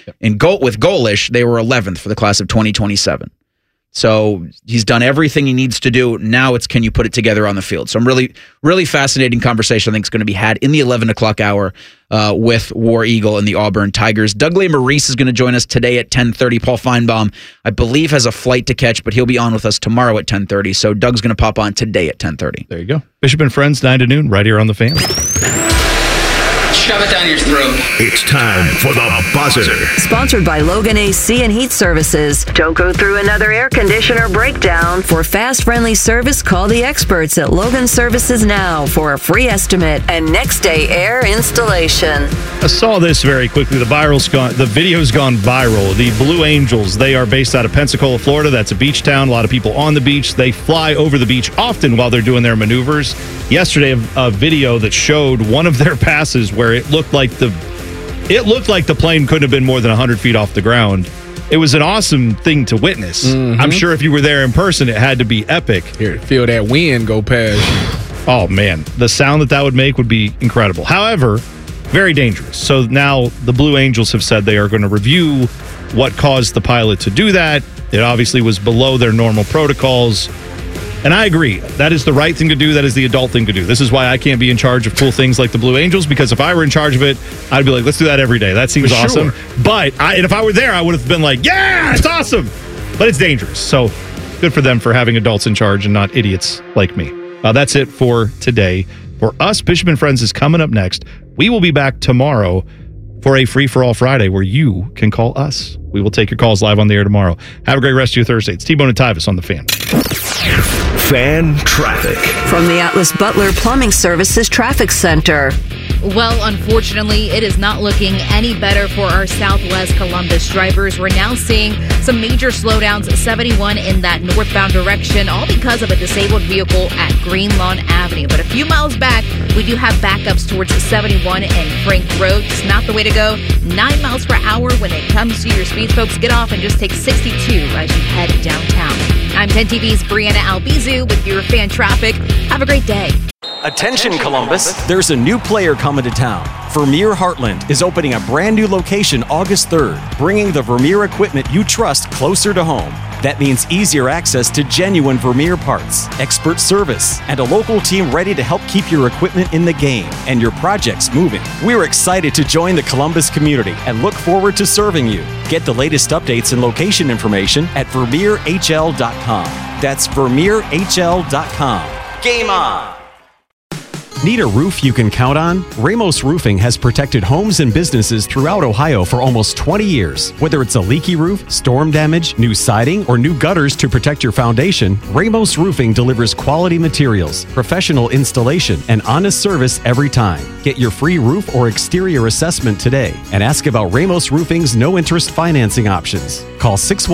And with Golish, they were 11th for the class of 2027. So he's done everything he needs to do. Now it's, can you put it together on the field? Some really, really fascinating conversation I think is going to be had in the 11 o'clock hour with War Eagle and the Auburn Tigers. Doug Maurice is going to join us today at 10:30. Paul Feinbaum, I believe, has a flight to catch, but he'll be on with us tomorrow at 10:30. So Doug's going to pop on today at 10:30. There you go. Bishop and Friends, 9 to noon, right here on The Fan. Shove it down your throat. It's time for the buzzer. Sponsored by Logan AC and Heat Services. Don't go through another air conditioner breakdown. For fast, friendly service, call the experts at Logan Services now for a free estimate and next day air installation. I saw this very quickly. The video's gone viral. The Blue Angels, they are based out of Pensacola, Florida. That's a beach town. A lot of people on the beach. They fly over the beach often while they're doing their maneuvers. Yesterday, a video that showed one of their passes where it looked like the plane couldn't have been more than 100 feet off the ground. It was an awesome thing to witness. Mm-hmm. I'm sure if you were there in person, it had to be epic. Here, feel that wind go past. Oh, man. The sound that would make would be incredible. However, very dangerous. So now the Blue Angels have said they are going to review what caused the pilot to do that. It obviously was below their normal protocols. And I agree. That is the right thing to do. That is the adult thing to do. This is why I can't be in charge of cool things like the Blue Angels, because if I were in charge of it, I'd be like, let's do that every day. That seems awesome. But if I were there, I would have been like, yeah, it's awesome. But it's dangerous. So good for them for having adults in charge and not idiots like me. That's it for today. For us, Bishop and Friends is coming up next. We will be back tomorrow for a Free-for-All Friday where you can call us. We will take your calls live on the air tomorrow. Have a great rest of your Thursday. It's T-Bone and Tyvis on The Fan. Fan traffic. From the Atlas Butler Plumbing Services Traffic Center. Well, unfortunately, it is not looking any better for our Southwest Columbus drivers. We're now seeing some major slowdowns at 71 in that northbound direction, all because of a disabled vehicle at Green Lawn Avenue. But a few miles back, we do have backups towards 71 and Frank Road. It's not the way to go. 9 miles per hour when it comes to your speed, folks. Get off and just take 62 as you head downtown. I'm 10 TV's Brianna Albizu with your fan traffic. Have a great day. Attention Columbus, there's a new player coming to town. Vermeer Heartland is opening a brand new location August 3rd, bringing the Vermeer equipment you trust closer to home. That means easier access to genuine Vermeer parts, expert service, and a local team ready to help keep your equipment in the game and your projects moving. We're excited to join the Columbus community and look forward to serving you. Get the latest updates and location information at VermeerHL.com. That's VermeerHL.com. Game on! Need a roof you can count on? Ramos Roofing has protected homes and businesses throughout Ohio for almost 20 years. Whether it's a leaky roof, storm damage, new siding, or new gutters to protect your foundation, Ramos Roofing delivers quality materials, professional installation, and honest service every time. Get your free roof or exterior assessment today and ask about Ramos Roofing's no-interest financing options. Call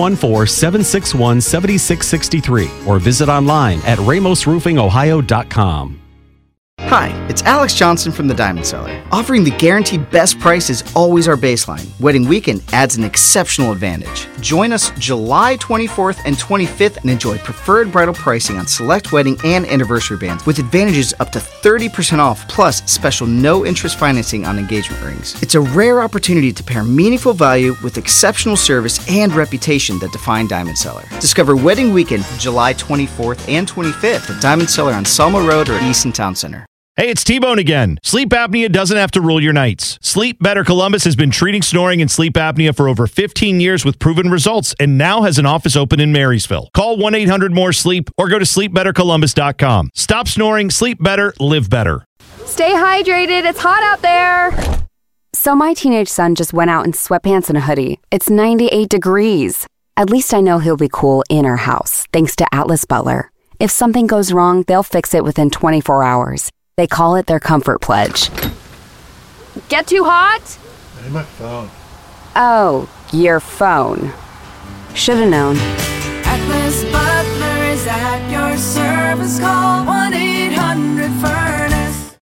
614-761-7663 or visit online at ramosroofingohio.com. Hi, it's Alex Johnson from the Diamond Cellar. Offering the guaranteed best price is always our baseline. Wedding weekend adds an exceptional advantage. Join us July 24th and 25th and enjoy preferred bridal pricing on select wedding and anniversary bands with advantages up to 30% off plus special no-interest financing on engagement rings. It's a rare opportunity to pair meaningful value with exceptional service and reputation that define Diamond Cellar. Discover Wedding Weekend July 24th and 25th at Diamond Cellar on Selma Road or Easton Town Center. Hey, it's T-Bone again. Sleep apnea doesn't have to rule your nights. Sleep Better Columbus has been treating snoring and sleep apnea for over 15 years with proven results and now has an office open in Marysville. Call 1-800-MORE-SLEEP or go to sleepbettercolumbus.com. Stop snoring, sleep better, live better. Stay hydrated. It's hot out there. So my teenage son just went out in sweatpants and a hoodie. It's 98 degrees. At least I know he'll be cool in our house, thanks to Atlas Butler. If something goes wrong, they'll fix it within 24 hours. They call it their comfort pledge. Get too hot? Hey, my phone. Oh, your phone. Should've known. Atlas Butler is at your service. Call 1-800-FURNACE.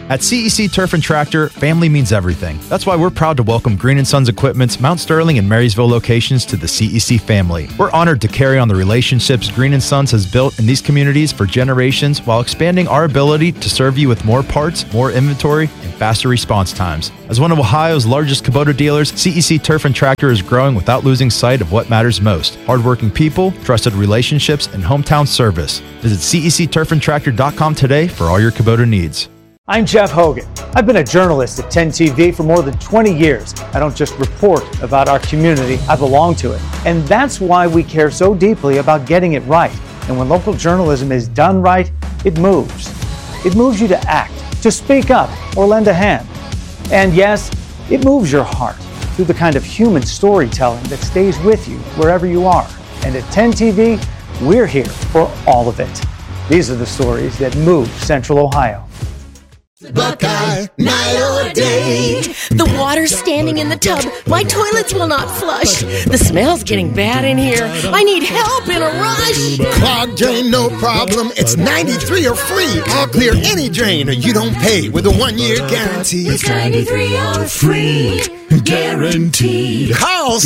At CEC Turf and Tractor, family means everything. That's why we're proud to welcome Green & Sons Equipment's Mount Sterling and Marysville locations to the CEC family. We're honored to carry on the relationships Green & Sons has built in these communities for generations while expanding our ability to serve you with more parts, more inventory, and faster response times. As one of Ohio's largest Kubota dealers, CEC Turf and Tractor is growing without losing sight of what matters most: hardworking people, trusted relationships, and hometown service. Visit CECTurfandTractor.com today for all your Kubota needs. I'm Jeff Hogan. I've been a journalist at 10 TV for more than 20 years. I don't just report about our community, I belong to it. And that's why we care so deeply about getting it right. And when local journalism is done right, it moves. It moves you to act, to speak up, or lend a hand. And yes, it moves your heart through the kind of human storytelling that stays with you wherever you are. And at 10 TV, we're here for all of it. These are the stories that move Central Ohio. Buckeye, night or day. The water's standing in the tub. My toilets will not flush. The smell's getting bad in here. I need help in a rush. Clogged drain, no problem. It's 93 or free. I'll clear any drain or you don't pay with a 1-year guarantee. It's 93 or free. Guaranteed. Call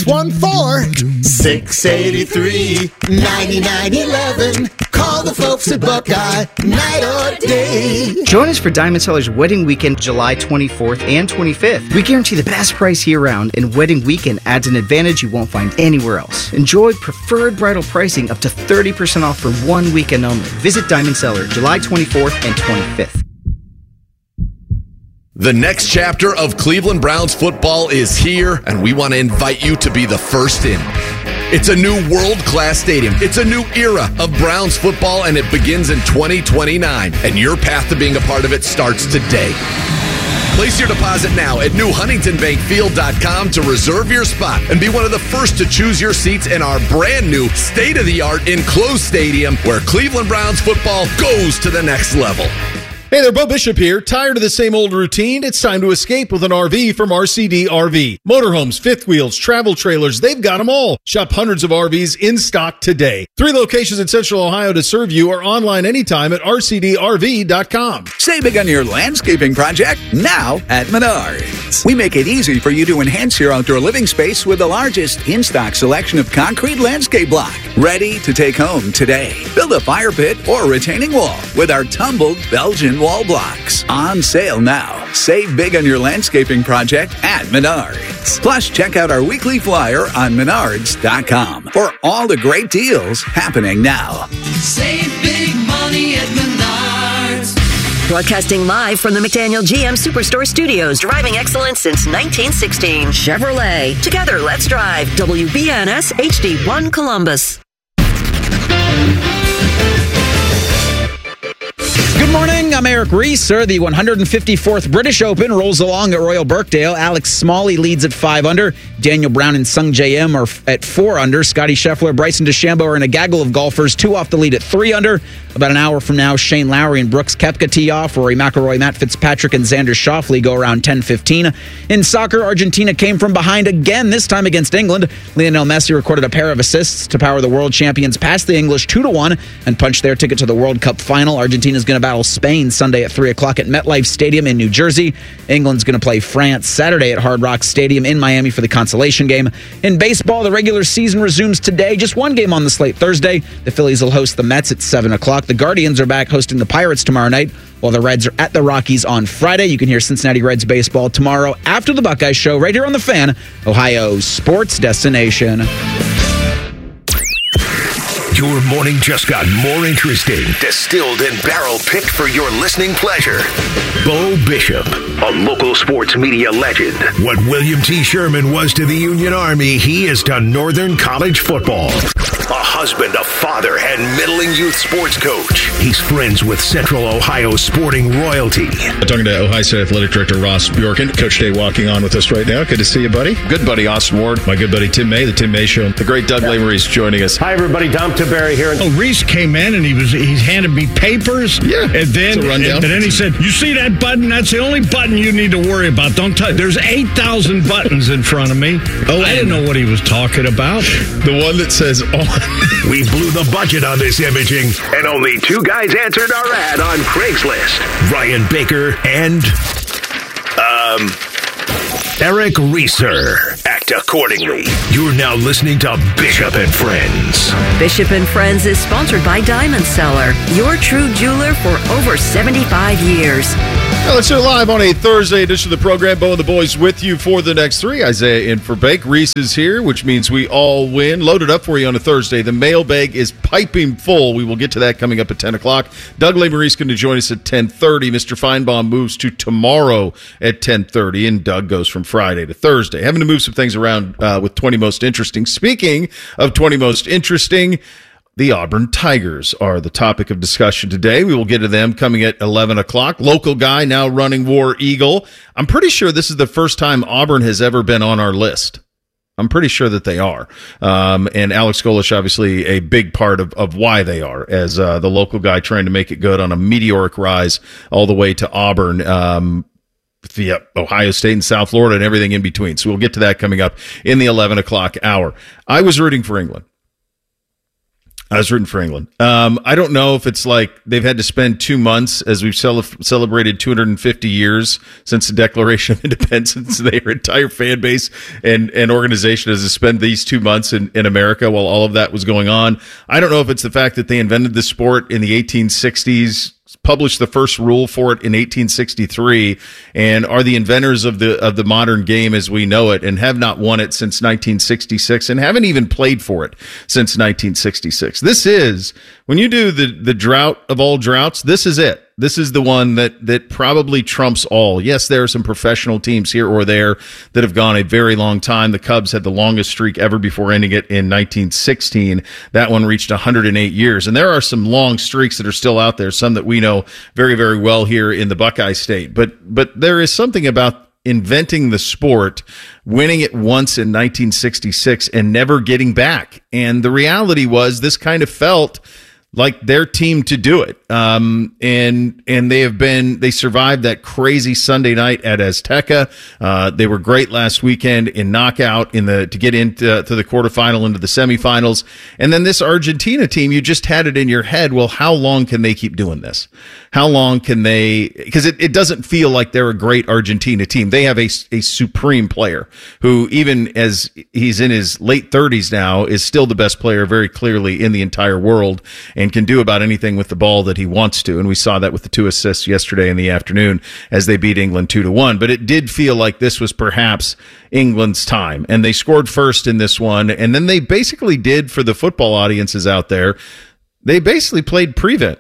614-683-9911. Call the folks at Buckeye, night or day. Join us for Diamond Seller's Wedding Weekend, July 24th and 25th. We guarantee the best price year-round, and Wedding Weekend adds an advantage you won't find anywhere else. Enjoy preferred bridal pricing up to 30% off for 1 weekend only. Visit Diamond Seller, July 24th and 25th. The next chapter of Cleveland Browns football is here, and we want to invite you to be the first in. It's a new world-class stadium. It's a new era of Browns football, and it begins in 2029. And your path to being a part of it starts today. Place your deposit now at newhuntingtonbankfield.com to reserve your spot and be one of the first to choose your seats in our brand new state-of-the-art enclosed stadium where Cleveland Browns football goes to the next level. Hey there, Bo Bishop here. Tired of the same old routine? It's time to escape with an RV from RCD RV. Motorhomes, fifth wheels, travel trailers, they've got them all. Shop hundreds of RVs in stock today. 3 locations in Central Ohio to serve you, or online anytime at rcdrv.com. Save big on your landscaping project now at Menards. We make it easy for you to enhance your outdoor living space with the largest in-stock selection of concrete landscape block. Ready to take home today. Build a fire pit or retaining wall with our tumbled Belgian wall blocks. On sale now. Save big on your landscaping project at Menards. Plus, check out our weekly flyer on Menards.com for all the great deals happening now. Save big money at Menards. Broadcasting live from the McDaniel GM Superstore Studios, driving excellence since 1916. Chevrolet. Together, let's drive. WBNS HD1 Columbus. Good morning, I'm Eric Reeser. The 154th British Open rolls along at Royal Birkdale. Alex Smalley leads at 5 under. Daniel Brown and Sung J M are at 4 under. Scotty Scheffler, Bryson DeChambeau are in a gaggle of golfers, 2 off the lead at 3 under. About an hour from now, Shane Lowry and Brooks Koepka tee off. Rory McIlroy, Matt Fitzpatrick, and Xander Schauffele go around 10:15. In soccer, Argentina came from behind again, this time against England. Lionel Messi recorded a pair of assists to power the world champions past the English 2-1 and punched their ticket to the World Cup final. Argentina's going to battle Spain Sunday at 3 o'clock at MetLife Stadium in New Jersey. England's going to play France Saturday at Hard Rock Stadium in Miami for the consolation game. In baseball, the regular season resumes today. Just one game on the slate Thursday. The Phillies will host the Mets at 7 o'clock. The Guardians are back hosting the Pirates tomorrow night, while the Reds are at the Rockies on Friday. You can hear Cincinnati Reds baseball tomorrow after the Buckeyes show right here on The Fan, Ohio's sports destination. Your morning just got more interesting. Distilled and barrel picked for your listening pleasure. Bo Bishop, a local sports media legend. What William T. Sherman was to the Union Army, he is to Northern College football. A husband, a father, and middling youth sports coach. He's friends with Central Ohio sporting royalty. Talking to Ohio State Athletic Director Ross Bjorken. Coach Day walking on with us right now. Good to see you, buddy. Good buddy, Austin Ward. My good buddy Tim May, The Tim May Show. The great Doug Lamery is joining us. Hi, everybody. Dom Tim Barry here. Oh, Reese came in and he handed me papers. Yeah, and then he said, "You see that button? That's the only button you need to worry about. Don't touch. There's 8,000 buttons in front of me." Oh, I didn't know what he was talking about. The one that says on. We blew the budget on this imaging, and only 2 guys answered our ad on Craigslist. Ryan Baker and Eric Reeser. Act accordingly. You're now listening to Bishop and Friends. Bishop and Friends is sponsored by Diamond Seller, your true jeweler for over 75 years. Now let's do it live on a Thursday edition of the program. Bo and the boys with you for the next 3. Isaiah in for Bake. Reese is here, which means we all win. Loaded up for you on a Thursday. The mailbag is piping full. We will get to that coming up at 10 o'clock. Doug Lesmerises going to join us at 10:30. Mr. Feinbaum moves to tomorrow at 10:30, and Doug goes from Friday to Thursday. Having to move some things around with 20 Most Interesting. Speaking of 20 Most Interesting, the Auburn Tigers are the topic of discussion today. We will get to them coming at 11 o'clock. Local guy now running War Eagle. I'm pretty sure this is the first time Auburn has ever been on our list. I'm pretty sure that they are. And Alex Golesh, obviously a big part of why they are, as the local guy trying to make it good on a meteoric rise all the way to Auburn, via Ohio State and South Florida and everything in between. So we'll get to that coming up in the 11 o'clock hour. I was rooting for England. I don't know if it's like they've had to spend 2 months as we've celebrated 250 years since the Declaration of Independence. Their entire fan base and organization has to spend these 2 months in America while all of that was going on. I don't know if it's the fact that they invented the sport in the 1860s, published the first rule for it in 1863, and are the inventors of the modern game as we know it, and have not won it since 1966, and haven't even played for it since 1966. This is, when you do the drought of all droughts, this is it. This is the one that probably trumps all. Yes, there are some professional teams here or there that have gone a very long time. The Cubs had the longest streak ever before ending it in 1916. That one reached 108 years. And there are some long streaks that are still out there, some that we know very, very well here in the Buckeye State. But there is something about inventing the sport, winning it once in 1966 and never getting back. And the reality was this kind of felt like their team to do it. And they survived that crazy Sunday night at Azteca. They were great last weekend in knockout to get into the quarterfinal, into the semifinals. And then this Argentina team, you just had it in your head. Well, how long can they keep doing this? How long can they, because it doesn't feel like they're a great Argentina team. They have a supreme player who, even as he's in his late 30s now, is still the best player very clearly in the entire world and can do about anything with the ball that he wants to. And we saw that with the 2 assists yesterday in the afternoon as they beat England 2-1. But it did feel like this was perhaps England's time. And they scored first in this one. And then they basically did, for the football audiences out there, they basically played prevent.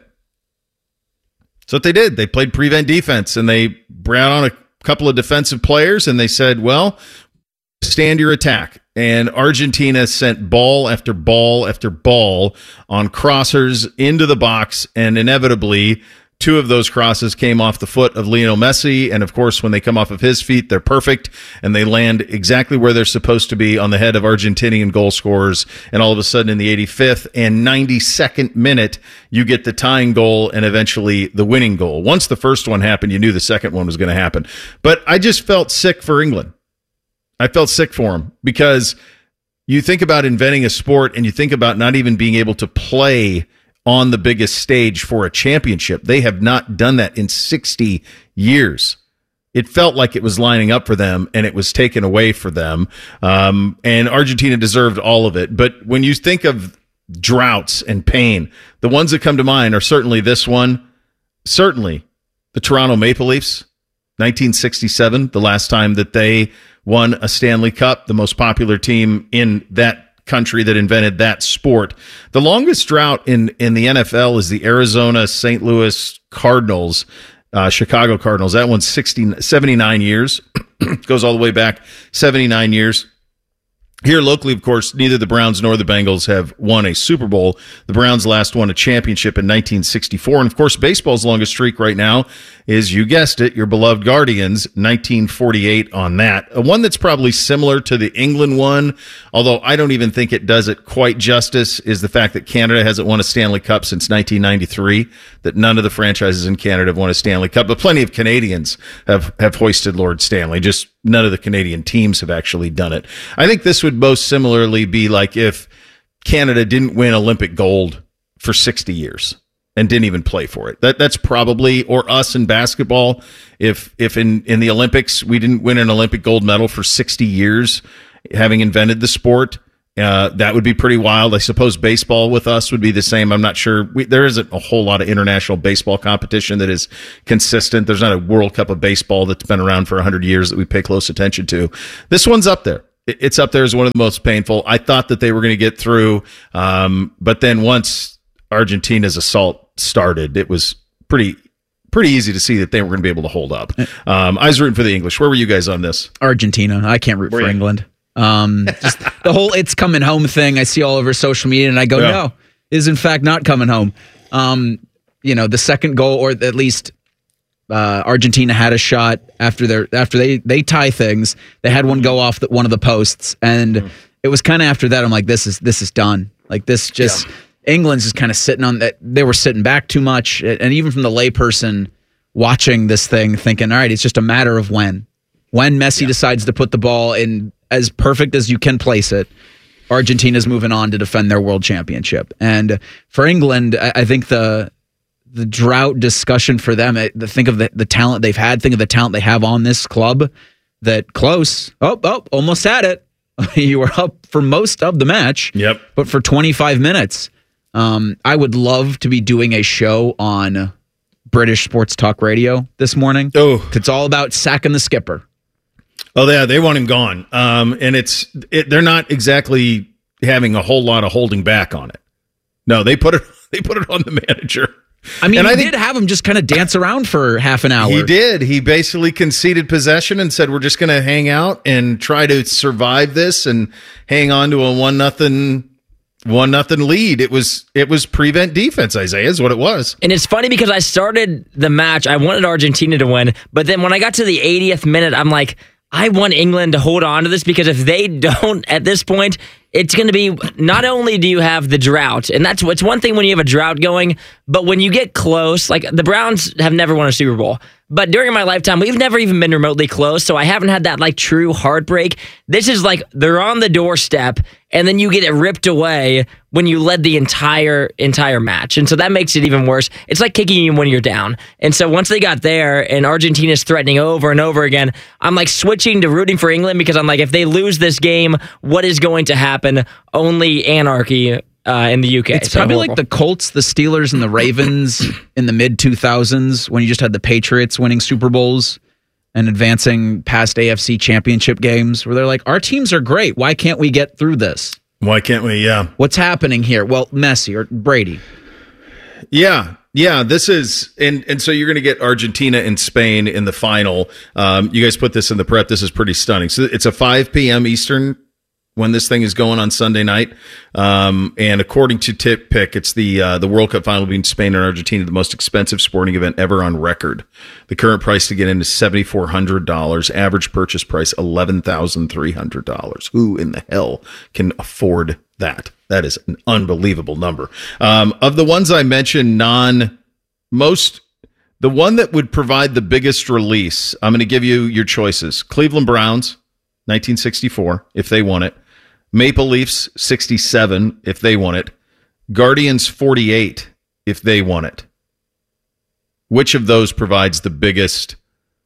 That's what they did. They played prevent defense, and they brought on a couple of defensive players, and they said, well, stand your attack. And Argentina sent ball after ball after ball on crossers into the box, and inevitably 2 of those crosses came off the foot of Lionel Messi. And of course, when they come off of his feet, they're perfect, and they land exactly where they're supposed to be, on the head of Argentinian goal scorers. And all of a sudden, in the 85th and 92nd minute, you get the tying goal and eventually the winning goal. Once the first one happened, you knew the second one was going to happen. But I just felt sick for England. I felt sick for them, because you think about inventing a sport and you think about not even being able to play on the biggest stage for a championship. They have not done that in 60 years. It felt like it was lining up for them, and it was taken away for them. And Argentina deserved all of it. But when you think of droughts and pain, the ones that come to mind are certainly this one, certainly the Toronto Maple Leafs, 1967, the last time that they won a Stanley Cup, the most popular team in that country that invented that sport. The longest drought in the NFL is the Arizona St. Louis Cardinals, Chicago Cardinals. That one's 79 years. Goes all the way back 79 years. Here locally, of course, neither the Browns nor the Bengals have won a Super Bowl. The Browns last won a championship in 1964. And, of course, baseball's longest streak right now is, you guessed it, your beloved Guardians, 1948 on that. One that's probably similar to the England one, although I don't even think it does it quite justice, is the fact that Canada hasn't won a Stanley Cup since 1993, that none of the franchises in Canada have won a Stanley Cup, but plenty of Canadians have hoisted Lord Stanley. Just none of the Canadian teams have actually done it. I think this would most similarly be like if Canada didn't win Olympic gold for 60 years and didn't even play for it. That's probably, or us in basketball, if in the Olympics we didn't win an Olympic gold medal for 60 years, having invented the sport, that would be pretty wild. I suppose baseball with us would be the same. I'm not sure. There isn't a whole lot of international baseball competition that is consistent. There's not a World Cup of baseball that's been around for 100 years that we pay close attention to. This one's up there. It's up there as one of the most painful. I thought that they were going to get through, but then once Argentina's assault started, it was pretty easy to see that they were going to be able to hold up. I was rooting for the English. Where were you guys on this? Argentina. I can't root for England. Just the whole "it's coming home" thing I see all over social media, and I go, no, is in fact not coming home. The second goal, or at least Argentina had a shot after they tie things. They had one go off one of the posts, and it was kind of after that I'm like, this is done. Like this just England's just kind of sitting on that. They were sitting back too much, and even from the layperson watching this thing, thinking, all right, it's just a matter of when Messi decides to put the ball in as perfect as you can place it. Argentina's moving on to defend their world championship, and for England, I think the drought discussion for them, think of the talent they've had, think of the talent they have on this club, that close, almost had it. You were up for most of the match, but for 25 minutes. I would love to be doing a show on British Sports Talk Radio this morning. It's all about sacking the skipper. Oh, yeah, they want him gone. And they're not exactly having a whole lot of holding back on it. No, they put it on the manager. I mean, I did have him just kind of dance around for half an hour. He did. He basically conceded possession and said, we're just going to hang out and try to survive this and hang on to a 1-0 lead. It was prevent defense, Isaiah, is what it was. And it's funny because I started the match, I wanted Argentina to win, but then when I got to the 80th minute, I'm like, I want England to hold on to this, because if they don't at this point, it's going to be, not only do you have the drought, and it's one thing when you have a drought going, but when you get close, like the Browns have never won a Super Bowl, but during my lifetime, we've never even been remotely close, so I haven't had that like true heartbreak. This is like they're on the doorstep, and then you get it ripped away when you led the entire match, and so that makes it even worse. It's like kicking you when you're down, and so once they got there, and Argentina's threatening over and over again, I'm like switching to rooting for England, because I'm like, if they lose this game, what is going to happen? Only anarchy in the UK. It's probably like the Colts, the Steelers, and the Ravens in the mid-2000s, when you just had the Patriots winning Super Bowls and advancing past AFC championship games, where they're like, our teams are great. Why can't we get through this? Why can't we? Yeah. What's happening here? Well, Messi or Brady. Yeah. Yeah, this is, and so you're going to get Argentina and Spain in the final. You guys put this in the prep. This is pretty stunning. So it's a 5 p.m. Eastern when this thing is going on Sunday night. And according to Tip Pick, it's the World Cup final between Spain and Argentina, the most expensive sporting event ever on record. The current price to get in is $7,400. Average purchase price, $11,300. Who in the hell can afford that? That is an unbelievable number. Of the ones I mentioned, the one that would provide the biggest release, I'm going to give you your choices. Cleveland Browns, 1964, if they won it. Maple Leafs, 67, if they won it. Guardians, 48, if they won it. Which of those provides the biggest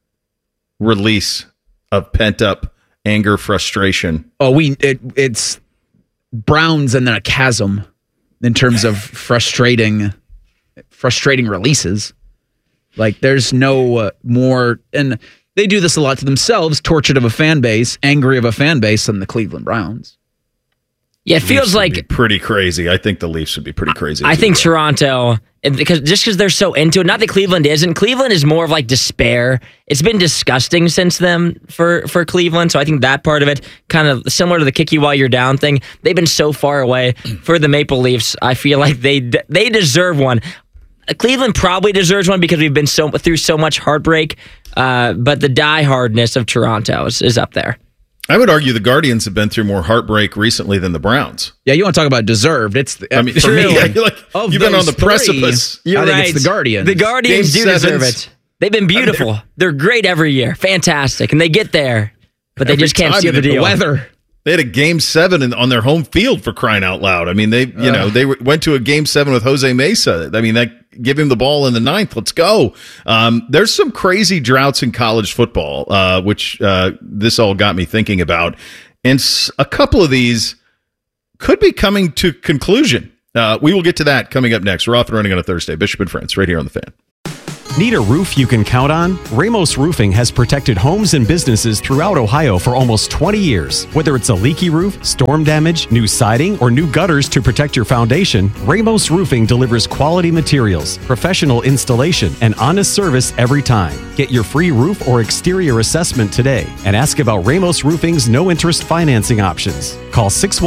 release of pent-up anger, frustration? Oh, it's Browns and then a chasm in terms of frustrating releases. Like, there's no more, and they do this a lot to themselves, tortured of a fan base, angry of a fan base, than the Cleveland Browns. Yeah, it feels like pretty crazy. I think the Leafs would be pretty crazy. I think Toronto, because they're so into it. Not that Cleveland isn't. Cleveland is more of like despair. It's been disgusting since then for Cleveland. So I think that part of it, kind of similar to the kick you while you're down thing. They've been so far away. For the Maple Leafs, I feel like they deserve one. Cleveland probably deserves one because we've been through so much heartbreak, but the diehardness of Toronto is up there. I would argue the Guardians have been through more heartbreak recently than the Browns. Yeah, you want to talk about deserved? It's for me. You've been on the precipice. You're right. It's the Guardians. The Guardians do deserve it. They've been beautiful. They're great every year. Fantastic, and they get there, but they just can't seal the deal. The weather. They had a Game 7 on their home field, for crying out loud. I mean, they went to a Game 7 with Jose Mesa. I mean, give him the ball in the 9th. Let's go. There's some crazy droughts in college football, which this all got me thinking about. And a couple of these could be coming to conclusion. We will get to that coming up next. We're off and running on a Thursday. Bishop and Friends, right here on The Fan. Need a roof you can count on? Ramos Roofing has protected homes and businesses throughout Ohio for almost 20 years. Whether it's a leaky roof, storm damage, new siding, or new gutters to protect your foundation, Ramos Roofing delivers quality materials, professional installation, and honest service every time. Get your free roof or exterior assessment today and ask about Ramos Roofing's no-interest financing options. Call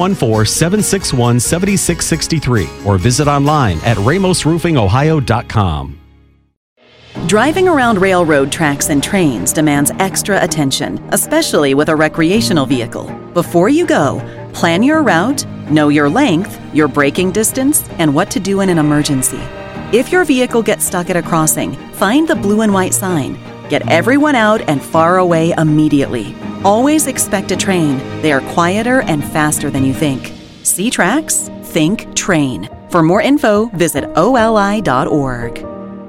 614-761-7663 or visit online at ramosroofingohio.com. Driving around railroad tracks and trains demands extra attention, especially with a recreational vehicle. Before you go, plan your route, know your length, your braking distance, and what to do in an emergency. If your vehicle gets stuck at a crossing, find the blue and white sign. Get everyone out and far away immediately. Always expect a train. They are quieter and faster than you think. See tracks? Think train. For more info, visit oli.org.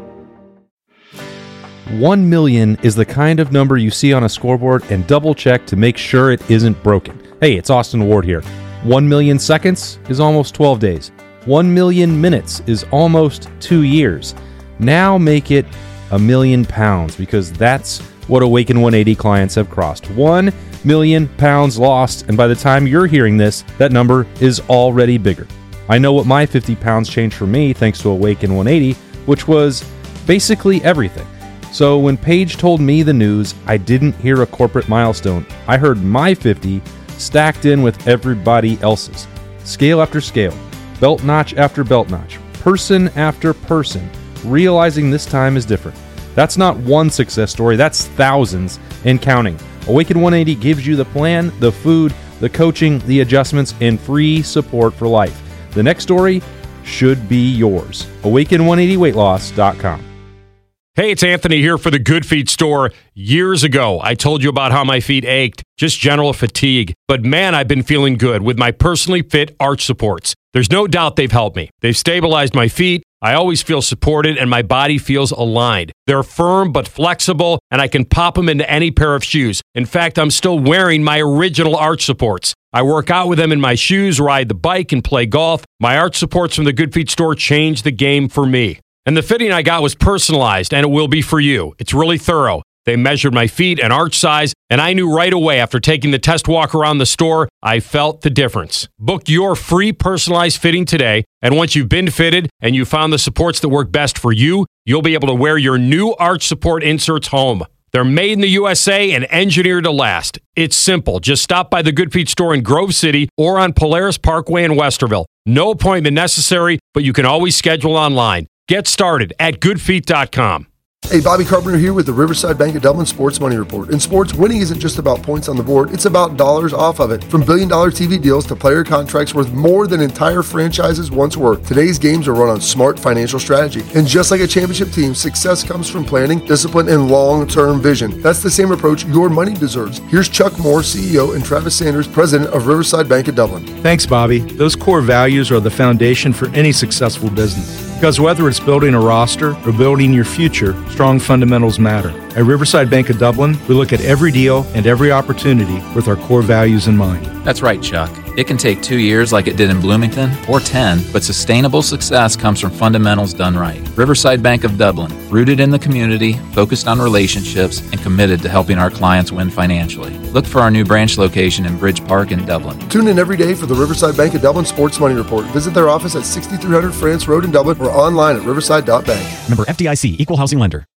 1 million is the kind of number you see on a scoreboard and double check to make sure it isn't broken. Hey, it's Austin Ward here. 1 million seconds is almost 12 days. 1 million minutes is almost 2 years. Now make it £1 million, because that's what Awaken 180 clients have crossed. 1 million pounds lost, and by the time you're hearing this, that number is already bigger. I know what my 50 pounds changed for me thanks to Awaken 180, which was basically everything. So when Paige told me the news, I didn't hear a corporate milestone. I heard my 50 stacked in with everybody else's. Scale after scale, belt notch after belt notch, person after person, realizing this time is different. That's not one success story, that's thousands and counting. Awaken 180 gives you the plan, the food, the coaching, the adjustments, and free support for life. The next story should be yours. Awaken180weightloss.com. Hey, it's Anthony here for the Good Feet store. Years ago, I told you about how my feet ached, just general fatigue. But man, I've been feeling good with my personally fit arch supports. There's no doubt they've helped me. They've stabilized my feet. I always feel supported and my body feels aligned. They're firm but flexible, and I can pop them into any pair of shoes. In fact, I'm still wearing my original arch supports. I work out with them in my shoes, ride the bike, and play golf. My arch supports from the Good Feet store changed the game for me. And the fitting I got was personalized, and it will be for you. It's really thorough. They measured my feet and arch size, and I knew right away after taking the test walk around the store, I felt the difference. Book your free personalized fitting today, and once you've been fitted and you found the supports that work best for you, you'll be able to wear your new arch support inserts home. They're made in the USA and engineered to last. It's simple. Just stop by the Good Feet store in Grove City or on Polaris Parkway in Westerville. No appointment necessary, but you can always schedule online. Get started at goodfeet.com. Hey, Bobby Carpenter here with the Riverside Bank of Dublin Sports Money Report. In sports, winning isn't just about points on the board, it's about dollars off of it. From billion-dollar TV deals to player contracts worth more than entire franchises once were, today's games are run on smart financial strategy. And just like a championship team, success comes from planning, discipline, and long-term vision. That's the same approach your money deserves. Here's Chuck Moore, CEO, and Travis Sanders, President of Riverside Bank of Dublin. Thanks, Bobby. Those core values are the foundation for any successful business. Because whether it's building a roster or building your future, strong fundamentals matter. At Riverside Bank of Dublin, we look at every deal and every opportunity with our core values in mind. That's right, Chuck. It can take 2 years like it did in Bloomington, or 10, but sustainable success comes from fundamentals done right. Riverside Bank of Dublin, rooted in the community, focused on relationships, and committed to helping our clients win financially. Look for our new branch location in Bridge Park in Dublin. Tune in every day for the Riverside Bank of Dublin Sports Money Report. Visit their office at 6300 France Road in Dublin or online at riverside.bank. Member FDIC, Equal Housing Lender.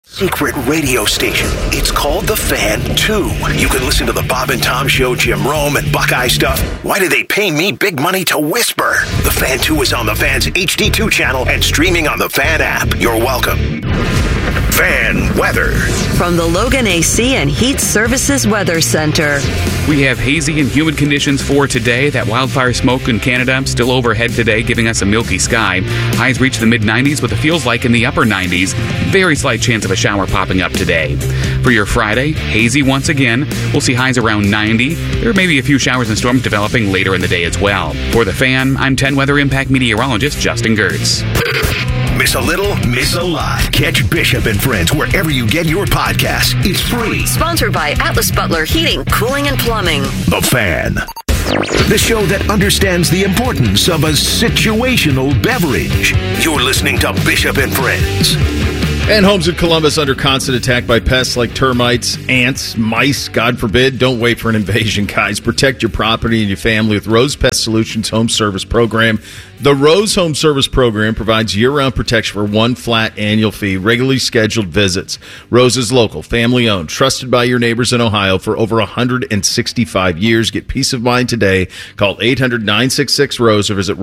secret radio station. It's called The Fan 2. You can listen to the Bob and Tom Show, Jim Rome, and Buckeye stuff. Why do they pay me big money to whisper? The Fan 2 is on the Fan's HD2 channel and streaming on the Fan app. You're welcome. Fan weather. From the Logan AC and Heat Services Weather Center. We have hazy and humid conditions for today. That wildfire smoke in Canada still overhead today, giving us a milky sky. Highs reach the mid-90s with a feels like in the upper 90s. Very slight chance of a shower popping up today. For your Friday, hazy once again. We'll see highs around 90. There may be a few showers and storms developing later in the day as well. For the Fan, I'm 10 Weather Impact meteorologist Justin Gertz. Miss a little, miss a lot. Catch Bishop and Friends wherever you get your podcasts. It's free. Sponsored by Atlas Butler Heating, Cooling, and Plumbing. The Fan. The show that understands the importance of a situational beverage. You're listening to Bishop and Friends. And homes in Columbus under constant attack by pests like termites, ants, mice, God forbid. Don't wait for an invasion, guys. Protect your property and your family with Rose Pest Solutions Home Service Program. The Rose Home Service Program provides year-round protection for one flat annual fee, regularly scheduled visits. Rose is local, family-owned, trusted by your neighbors in Ohio for over 165 years. Get peace of mind today. Call 800-966-ROSE or visit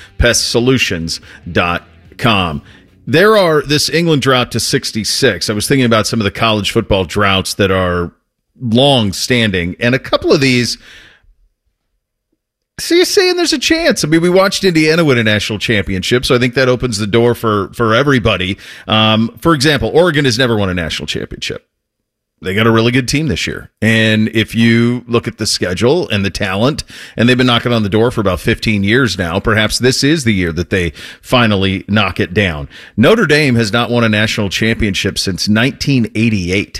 rosepestsolutions.com. There are this England drought to 66. I was thinking about some of the college football droughts that are long-standing, and a couple of these, so you're saying there's a chance. I mean, we watched Indiana win a national championship, so I think that opens the door for everybody. For example, Oregon has never won a national championship. They got a really good team this year. And if you look at the schedule and the talent, and they've been knocking on the door for about 15 years now, perhaps this is the year that they finally knock it down. Notre Dame has not won a national championship since 1988.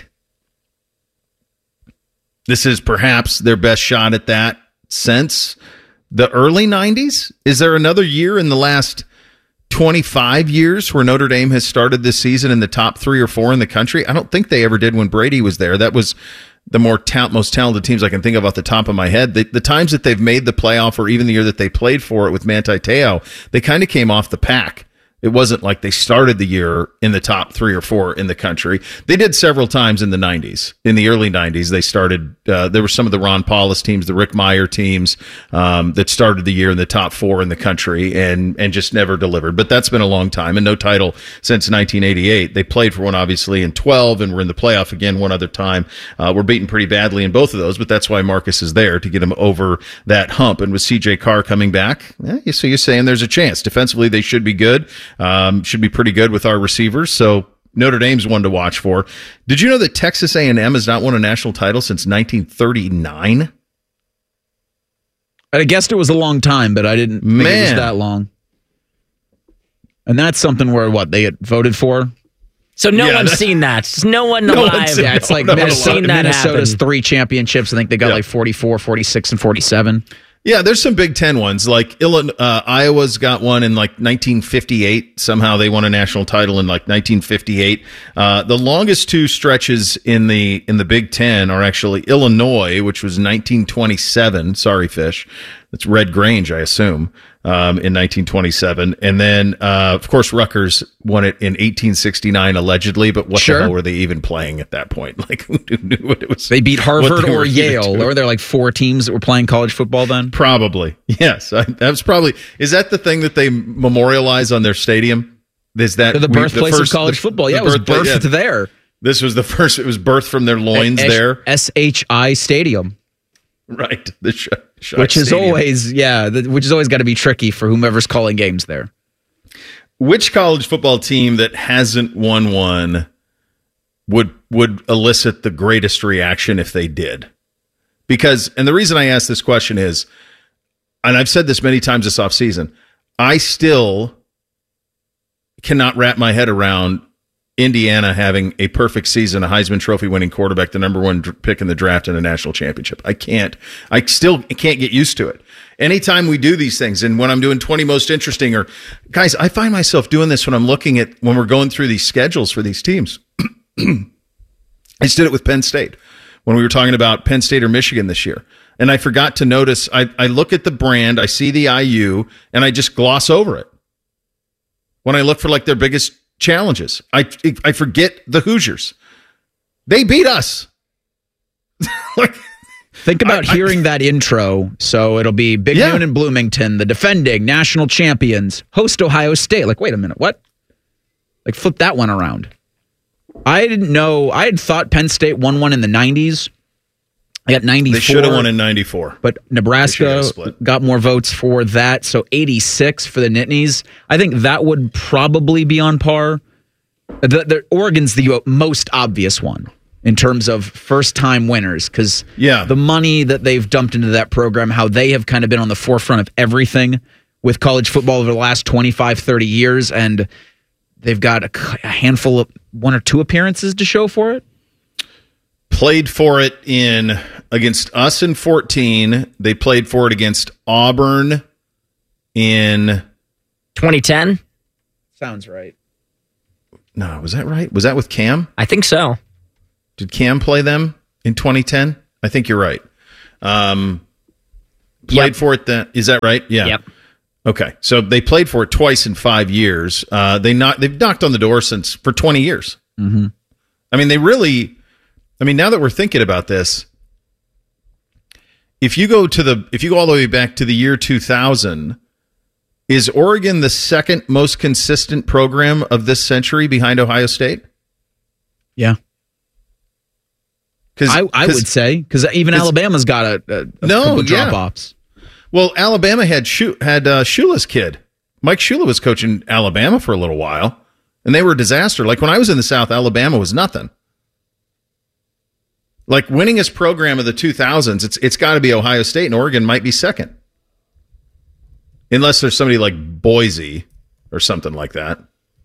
This is perhaps their best shot at that since the early 90s. Is there another year in the last 25 years where Notre Dame has started this season in the top 3 or 4 in the country? I don't think they ever did when Brady was there. That was the most talented teams I can think of off the top of my head. The times that they've made the playoff, or even the year that they played for it with Manti Te'o, they kind of came off the pack. It wasn't like they started the year in the top 3 or 4 in the country. They did several times in the 90s. In the early 90s, they started, there were some of the Ron Paulus teams, the Rick Meyer teams, that started the year in the top 4 in the country and just never delivered. But that's been a long time, and no title since 1988. They played for one, obviously, in 12, and were in the playoff again one other time. We're beaten pretty badly in both of those, but that's why Marcus is there, to get him over that hump. And with C.J. Carr coming back, so you're saying there's a chance. Defensively, they should be good. Should be pretty good with our receivers. So Notre Dame's one to watch for. Did you know that Texas A&M has not won a national title since 1939? I guessed it was a long time, but I didn't think it was that long. And that's something where, they get voted for? So no one's seen that. No one alive. It's like Minnesota's 3 championships. I think they got 44, 46, and 47. Yeah, there's some Big Ten ones. Like Iowa's got one in 1958. Somehow they won a national title in 1958. The longest 2 stretches in the Big Ten are actually Illinois, which was 1927. Sorry, Fish. That's Red Grange, I assume, in 1927. And then, of course, Rutgers won it in 1869, allegedly. But what the hell were they even playing at that point? Who knew what it was? They beat Harvard or Yale. Or were there 4 teams that were playing college football then? Probably. Yes. That was probably. Is that the thing that they memorialize on their stadium? Is that the birthplace of college football? Yeah, it was birthed there. This was the first. It was birthed from their loins there. SHI Stadium. Right. Which is always got to be tricky for whomever's calling games there. Which college football team that hasn't won one would elicit the greatest reaction if they did? Because, and the reason I ask this question is, and I've said this many times this offseason, I still cannot wrap my head around Indiana having a perfect season, a Heisman Trophy winning quarterback, the number 1 pick in the draft, and a national championship. I still can't get used to it. Anytime we do these things, and when I'm doing 20 most interesting, or guys, I find myself doing this when we're going through these schedules for these teams. I just did it with Penn State when we were talking about Penn State or Michigan this year. And I forgot to notice, I look at the brand, I see the IU, and I just gloss over it. When I look for their biggest challenges. I forget the Hoosiers. They beat us. Think about hearing that intro. So it'll be Big Noon and Bloomington, the defending national champions, host Ohio State. Like, wait a minute, what? Like, flip that one around. I didn't know. I had thought Penn State won one in the 90s. I got 94. They should have won in 94. But Nebraska got more votes for that. So 86 for the Nittanies. I think that would probably be on par. The Oregon's the most obvious one in terms of first-time winners, because the money that they've dumped into that program, how they have kind of been on the forefront of everything with college football over the last 25, 30 years, and they've got a handful of 1 or 2 appearances to show for it. Played for it against us in 14. They played for it against Auburn in 2010. Sounds right. No, was that right? Was that with Cam? I think so. Did Cam play them in 2010? I think you're right. Played for it then. Is that right? Yeah. Yep. Okay. So they played for it twice in 5 years. They've knocked on the door for 20 years. Mm-hmm. I mean, now that we're thinking about this, if you go all the way back to the year 2000, is Oregon the second most consistent program of this century behind Ohio State? Yeah. I would say, because even Alabama's got a couple drop-offs. Well, Alabama had Shula's kid. Mike Shula was coaching Alabama for a little while, and they were a disaster. Like, when I was in the South, Alabama was nothing. Like, winningest program of the 2000s, it's got to be Ohio State, and Oregon might be second. Unless there's somebody like Boise or something like that.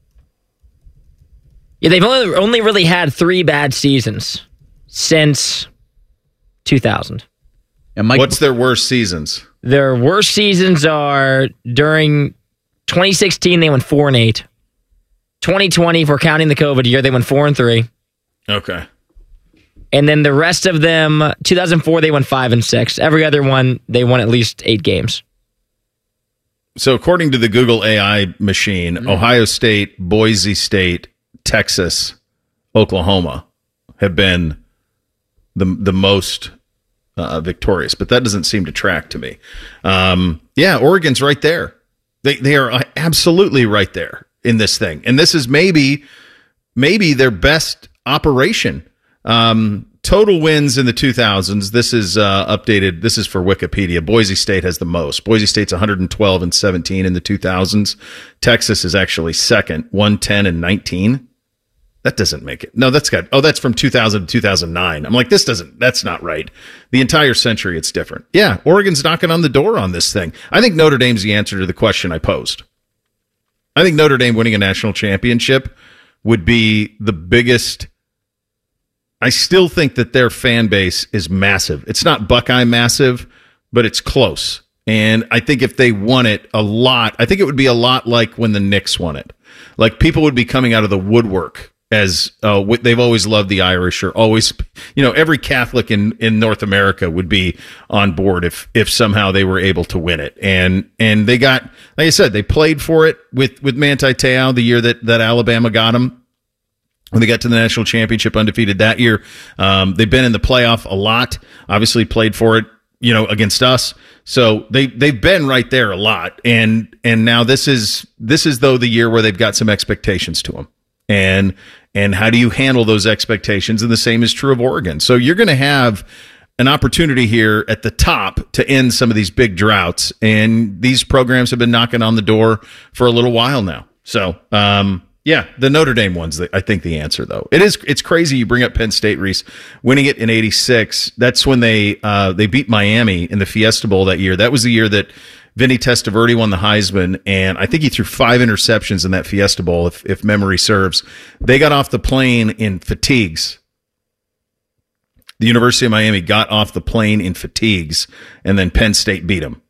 Yeah, they've only really had 3 bad seasons since 2000. And what's their worst seasons? Their worst seasons are during 2016, they went 4-8. 2020, if we're counting the COVID year, they went 4-3. Okay. And then the rest of them, 2004, they won 5-6. Every other one, they won at least 8 games. So according to the Google AI machine, Ohio State, Boise State, Texas, Oklahoma have been the most victorious, but that doesn't seem to track to me. Oregon's right there. They are absolutely right there in this thing, and this is maybe their best operation. Total wins in the 2000s. This is updated. This is for Wikipedia. Boise State has the most. Boise State's 112-17 in the 2000s. Texas is actually second, 110-19. That doesn't make it. No, that's from 2000 to 2009. I'm like, that's not right. The entire century, it's different. Yeah, Oregon's knocking on the door on this thing. I think Notre Dame's the answer to the question I posed. I think Notre Dame winning a national championship would be the biggest. I still think that their fan base is massive. It's not Buckeye massive, but it's close. And I think if they won it a lot, I think it would be a lot like when the Knicks won it. Like, people would be coming out of the woodwork as they've always loved the Irish, or always, every Catholic in North America would be on board if somehow they were able to win it. And they got, like I said, they played for it with Manti Te'o the year that Alabama got them. When they got to the national championship undefeated that year. They've been in the playoff a lot, obviously played for it, against us. So they've been right there a lot. And now this is though the year where they've got some expectations to them. And how do you handle those expectations? And the same is true of Oregon. So you're going to have an opportunity here at the top to end some of these big droughts. And these programs have been knocking on the door for a little while now. So, the Notre Dame one's, I think, the answer, though. It's crazy you bring up Penn State, Reese. Winning it in 86, that's when they beat Miami in the Fiesta Bowl that year. That was the year that Vinny Testaverde won the Heisman, and I think he threw 5 interceptions in that Fiesta Bowl, if memory serves. They got off the plane in fatigues. The University of Miami got off the plane in fatigues, and then Penn State beat them.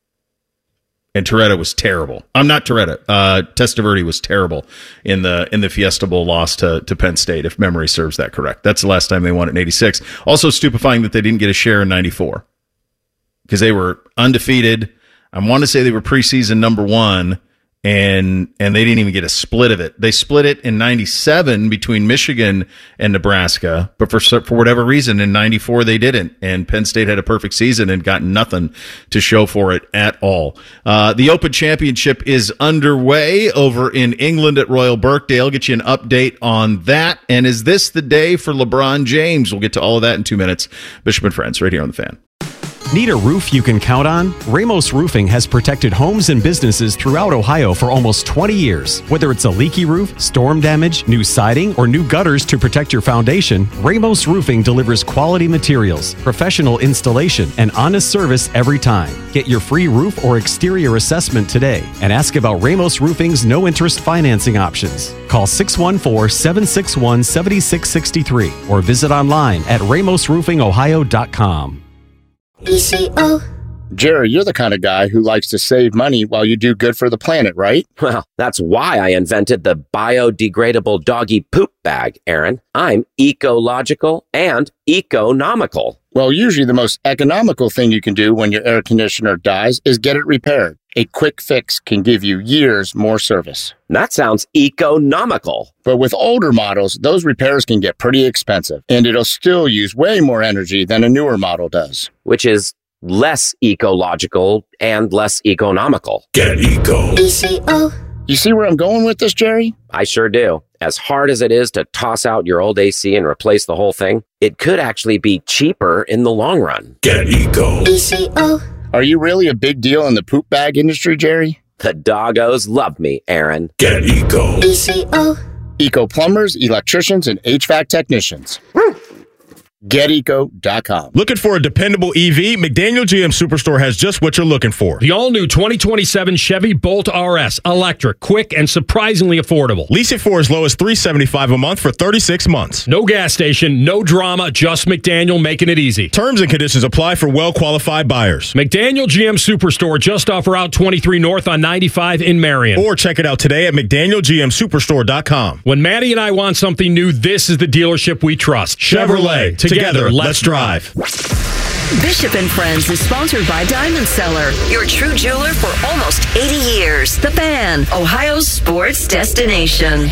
And Toretta was terrible. I'm not Toretta. Testaverde was terrible in the Fiesta Bowl loss to Penn State, if memory serves that correct. That's the last time they won it in 86. Also stupefying that they didn't get a share in 94 because they were undefeated. I want to say they were preseason number 1, and they didn't even get a split of it. They split it in 97 between Michigan and Nebraska, but for whatever reason in 94 they didn't, and Penn State had a perfect season and got nothing to show for it at all. The Open Championship is underway over in England at Royal Birkdale. Get you an update on that. And is this the day for LeBron James? We'll get to all of that in 2 minutes. Bishop and Friends, right here on The Fan. Need a roof you can count on? Ramos Roofing has protected homes and businesses throughout Ohio for almost 20 years. Whether it's a leaky roof, storm damage, new siding, or new gutters to protect your foundation, Ramos Roofing delivers quality materials, professional installation, and honest service every time. Get your free roof or exterior assessment today and ask about Ramos Roofing's no-interest financing options. Call 614-761-7663 or visit online at ramosroofingohio.com. ECO. Jerry, you're the kind of guy who likes to save money while you do good for the planet, right? Well, that's why I invented the biodegradable doggy poop bag, Aaron. I'm ecological and economical. Well, usually the most economical thing you can do when your air conditioner dies is get it repaired. A quick fix can give you years more service. That sounds economical. But with older models, those repairs can get pretty expensive, and it'll still use way more energy than a newer model does. Which is less ecological and less economical. Get eco. ECO. You see where I'm going with this, Jerry? I sure do. As hard as it is to toss out your old AC and replace the whole thing, it could actually be cheaper in the long run. Get eco. ECO. Are you really a big deal in the poop bag industry, Jerry? The doggos love me, Aaron. Get eco. ECO. Eco plumbers, electricians, and HVAC technicians. GetEco.com. Looking for a dependable EV? McDaniel GM Superstore has just what you're looking for. The all-new 2027 Chevy Bolt RS. Electric, quick, and surprisingly affordable. Lease it for as low as $375 a month for 36 months. No gas station, no drama, just McDaniel making it easy. Terms and conditions apply for well-qualified buyers. McDaniel GM Superstore just off Route 23 North on 95 in Marion. Or check it out today at McDanielGMSuperstore.com. When Maddie and I want something new, this is the dealership we trust. Chevrolet. Together, let's drive. Bishop and Friends is sponsored by Diamond Seller, your true jeweler for almost 80 years. The Fan, Ohio's sports destination.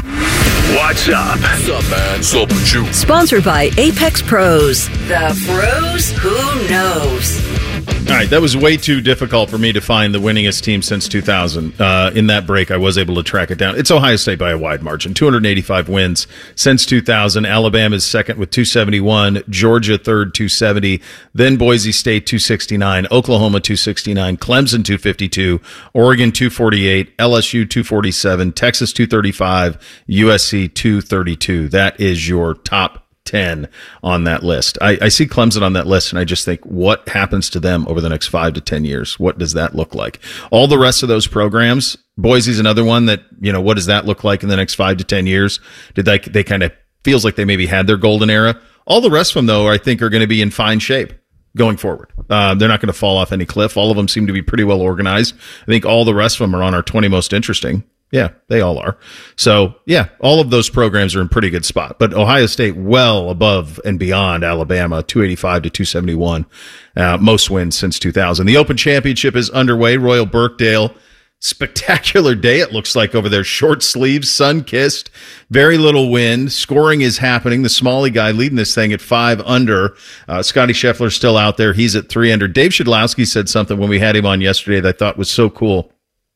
What's up? What's up, man? What's up with you? Sponsored by Apex Pros. The pros who knows. All right, that was way too difficult for me to find the winningest team since 2000. In that break, I was able to track it down. It's Ohio State by a wide margin, 285 wins since 2000. Alabama is second with 271, Georgia third, 270, then Boise State 269, Oklahoma 269, Clemson 252, Oregon 248, LSU 247, Texas 235, USC 232. That is your top 10 on that list. I see Clemson on that list, and I just think, what happens to them over the next 5 to 10 years? What does that look like? All the rest of those programs, Boise's another one that, what does that look like in the next 5 to 10 years? Did they kind of feels like they maybe had their golden era? All the rest of them, though, I think are going to be in fine shape going forward. They're not going to fall off any cliff. All of them seem to be pretty well organized. I think all the rest of them are on our 20 most interesting. Yeah, they all are. So, yeah, all of those programs are in pretty good spot. But Ohio State well above and beyond Alabama, 285 to 271, most wins since 2000. The Open Championship is underway. Royal Birkdale, spectacular day it looks like over there. Short sleeves, sun-kissed, very little wind. Scoring is happening. The Smalley guy leading this thing at 5 under. Scotty Scheffler's still out there. He's at 3 under. Dave Shedlowski said something when we had him on yesterday that I thought was so cool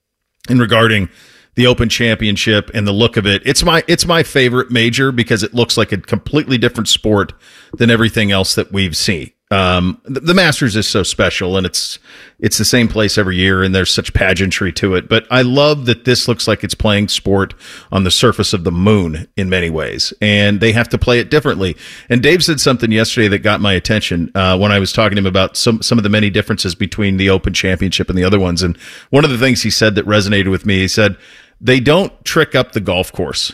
in regarding the Open Championship and the look of it. It's my favorite major because it looks like a completely different sport than everything else that we've seen. The Masters is so special, and it's the same place every year, and there's such pageantry to it. But I love that this looks like it's playing sport on the surface of the moon in many ways, and they have to play it differently. And Dave said something yesterday that got my attention when I was talking to him about some of the many differences between the Open Championship and the other ones. And one of the things he said that resonated with me, he said, they don't trick up the golf course.